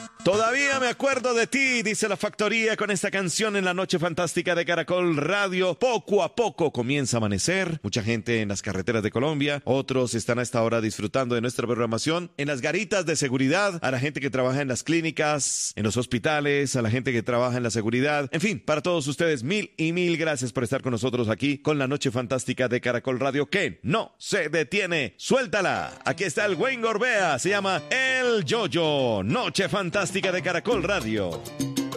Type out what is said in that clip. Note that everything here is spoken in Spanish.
Todavía me acuerdo de ti, dice La Factoría con esta canción en la noche fantástica de Caracol Radio. Poco a poco comienza a amanecer. Mucha gente en las carreteras de Colombia. Otros están a esta hora disfrutando de nuestra programación en las garitas de seguridad. A la gente que trabaja en las clínicas, en los hospitales, a la gente que trabaja en la seguridad. En fin, para todos ustedes, mil y mil gracias por estar con nosotros aquí con la noche fantástica de Caracol Radio, que no se detiene. Suéltala. Aquí está el Wayne Gorbea. Se llama El Yoyo. Noche fantástica de Caracol Radio.